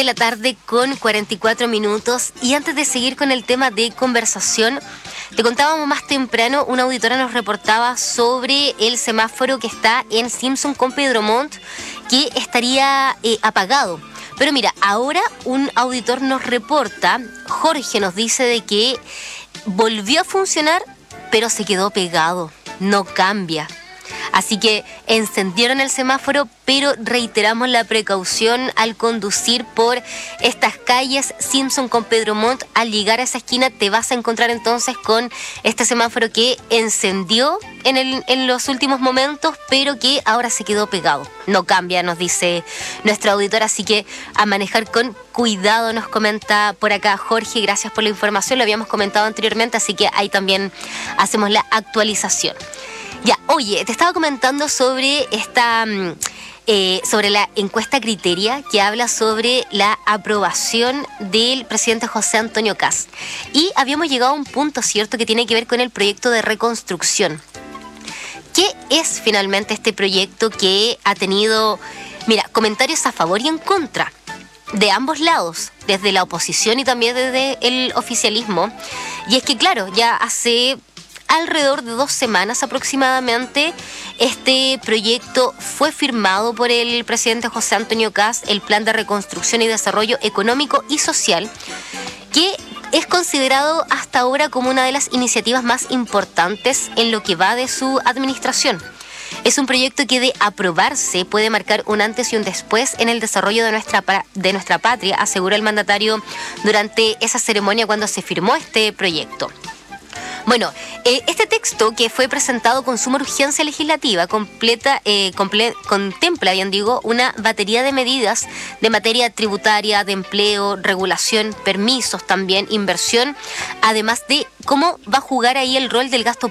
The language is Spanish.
la tarde con 44 minutos y antes de seguir con el tema de conversación, te contábamos más temprano, una auditora nos reportaba sobre el semáforo que está en Simpson con Pedro Montt, que estaría apagado. Pero mira, ahora un auditor nos reporta, Jorge nos dice de que volvió a funcionar, pero se quedó pegado, no cambia. Así que encendieron el semáforo, pero reiteramos la precaución al conducir por estas calles Simpson con Pedro Montt. Al llegar a esa esquina te vas a encontrar entonces con este semáforo que encendió en los últimos momentos, pero que ahora se quedó pegado. No cambia, nos dice nuestro auditor, así que a manejar con cuidado, nos comenta por acá Jorge. Gracias por la información, lo habíamos comentado anteriormente, así que ahí también hacemos la actualización. Ya, oye, te estaba comentando sobre sobre la encuesta Criteria que habla sobre la aprobación del presidente José Antonio Kast. Y habíamos llegado a un punto, ¿cierto?, que tiene que ver con el proyecto de reconstrucción. ¿Qué es finalmente este proyecto que ha tenido, mira, comentarios a favor y en contra de ambos lados, desde la oposición y también desde el oficialismo? Y es que, claro, ya hace alrededor de 2 semanas aproximadamente, este proyecto fue firmado por el presidente José Antonio Kast, el Plan de Reconstrucción y Desarrollo Económico y Social, que es considerado hasta ahora como una de las iniciativas más importantes en lo que va de su administración. Es un proyecto que de aprobarse puede marcar un antes y un después en el desarrollo de nuestra patria, aseguró el mandatario durante esa ceremonia cuando se firmó este proyecto. Bueno, este texto que fue presentado con suma urgencia legislativa contempla, bien digo, una batería de medidas de materia tributaria, de empleo, regulación, permisos también, inversión, además de cómo va a jugar ahí el rol del gasto